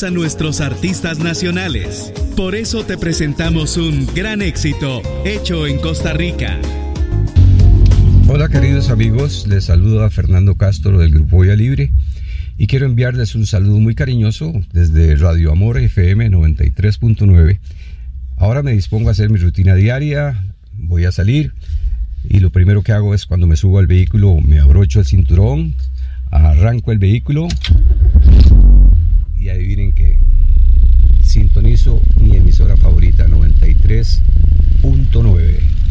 a nuestros artistas nacionales. Por eso te presentamos un gran éxito hecho en Costa Rica. Hola queridos amigos, les saluda Fernando Castro del Grupo Vía Libre y quiero enviarles un saludo muy cariñoso desde Radio Amor FM 93.9. Ahora me dispongo a hacer mi rutina diaria, voy a salir y lo primero que hago es cuando me subo al vehículo me abrocho el cinturón, arranco el vehículo y adivinen que sintonizo mi emisora favorita 93.9.